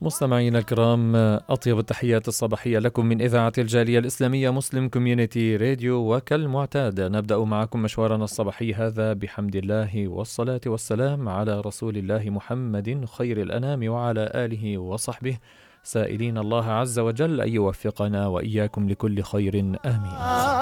مستمعينا الكرام، أطيب التحيات الصباحية لكم من إذاعة الجالية الإسلامية مسلم كوميونيتي راديو. وكالمعتاد نبدأ معكم مشوارنا الصباحي هذا بحمد الله والصلاة والسلام على رسول الله محمد خير الأنام وعلى آله وصحبه، سائلين الله عز وجل أن يوفقنا وإياكم لكل خير، آمين.